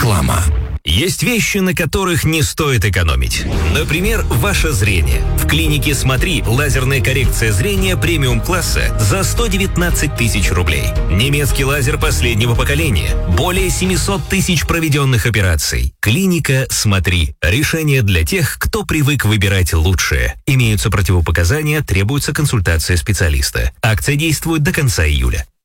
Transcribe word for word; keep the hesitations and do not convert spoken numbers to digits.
Реклама. Есть вещи, на которых не стоит экономить. Например, ваше зрение. В клинике «Смотри» лазерная коррекция зрения премиум-класса за сто девятнадцать тысяч рублей. Немецкий лазер последнего поколения. Более семьсот тысяч проведенных операций. Клиника «Смотри». Решение для тех, кто привык выбирать лучшее. Имеются противопоказания, требуется консультация специалиста. Акция действует до конца июля.